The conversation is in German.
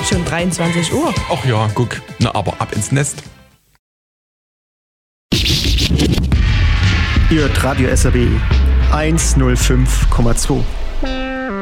Schon 23 Uhr. Ach ja, guck. Na, aber ab ins Nest. Ihr hört Radio SRB 105,2.